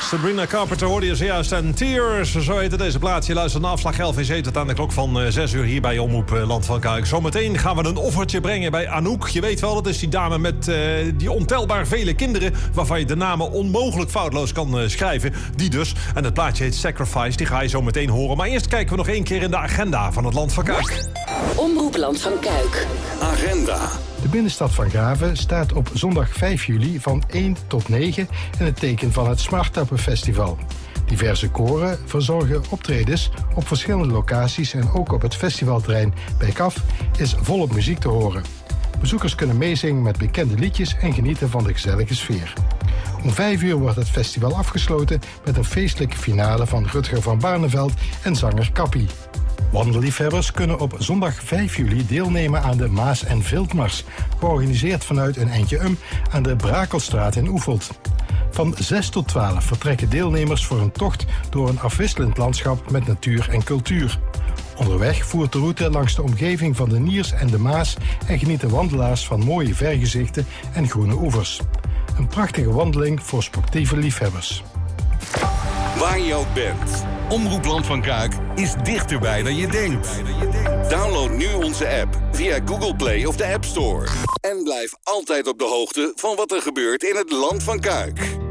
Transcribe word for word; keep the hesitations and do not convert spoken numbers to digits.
Sabrina Carpenter hoorde je zojuist en Tears, zo heette deze plaats. Je luistert naar Afslag L V C tot aan de klok van uh, zes uur hier bij Omroep uh, Land van Kuik. Zometeen gaan we een offertje brengen bij Anouk. Je weet wel, dat is die dame met uh, die ontelbaar vele kinderen, waarvan je de namen onmogelijk foutloos kan uh, schrijven. Die dus. En het plaatje heet Sacrifice, die ga je zo meteen horen. Maar eerst kijken we nog één keer in de agenda van het Land van Kuik. Omroep Land van Kuik. Agenda. De binnenstad van Graven staat op zondag vijf juli van één tot negen in het teken van het Smartappen Festival. Diverse koren verzorgen optredens op verschillende locaties en ook op het festivalterrein bij K A F is volop muziek te horen. Bezoekers kunnen meezingen met bekende liedjes en genieten van de gezellige sfeer. Om vijf uur wordt het festival afgesloten met een feestelijke finale van Rutger van Barneveld en zanger Kappie. Wandelliefhebbers kunnen op zondag vijf juli deelnemen aan de Maas- en Viltmars, georganiseerd vanuit een eindje um aan de Brakelstraat in Oefeld. Van zes tot twaalf vertrekken deelnemers voor een tocht door een afwisselend landschap met natuur en cultuur. Onderweg voert de route langs de omgeving van de Niers en de Maas en genieten wandelaars van mooie vergezichten en groene oevers. Een prachtige wandeling voor sportieve liefhebbers. Waar je ook bent, Omroep Land van Kuik is dichterbij dan je denkt. Download nu onze app via Google Play of de App Store. En blijf altijd op de hoogte van wat er gebeurt in het Land van Kuik.